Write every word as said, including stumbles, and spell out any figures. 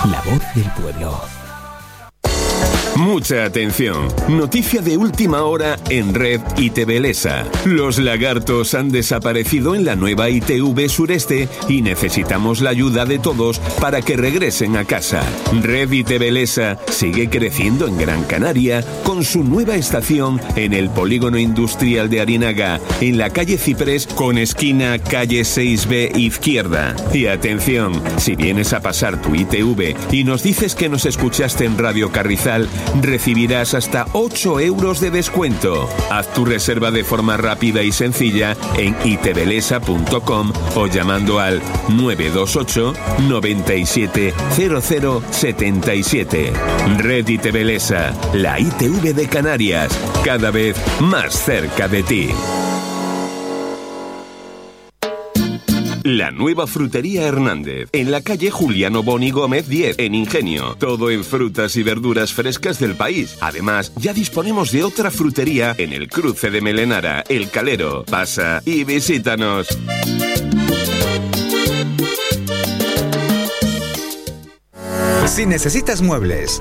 La voz del pueblo. Mucha atención. Noticia de última hora en Red I T V Lesa. Los lagartos han desaparecido en la nueva I T V Sureste y necesitamos la ayuda de todos para que regresen a casa. Red I T V Lesa sigue creciendo en Gran Canaria con su nueva estación en el polígono industrial de Arinaga, en la calle Ciprés con esquina calle seis B izquierda. Y atención, si vienes a pasar tu I T V y nos dices que nos escuchaste en Radio Carrizal, recibirás hasta ocho euros de descuento. Haz tu reserva de forma rápida y sencilla en itvelesa punto com o llamando al nueve dos ocho, noventa y siete, cero cero setenta y siete. Red I T V Lesa, la I T V de Canarias, cada vez más cerca de ti. La nueva frutería Hernández, en la calle Juliano Boni Gómez diez, en Ingenio. Todo en frutas y verduras frescas del país. Además, ya disponemos de otra frutería en el cruce de Melenara, El Calero. Pasa y visítanos. Si necesitas muebles,